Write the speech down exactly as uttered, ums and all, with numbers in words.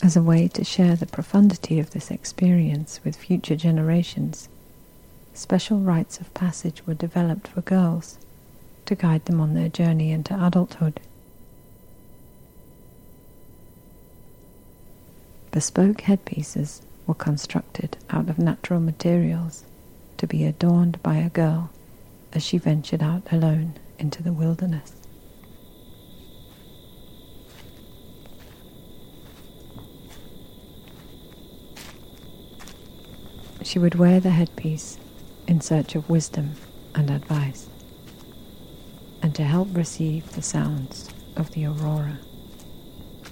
As a way to share the profundity of this experience with future generations, special rites of passage were developed for girls to guide them on their journey into adulthood. Bespoke headpieces were constructed out of natural materials to be adorned by a girl as she ventured out alone into the wilderness. She would wear the headpiece in search of wisdom and advice, and to help receive the sounds of the aurora.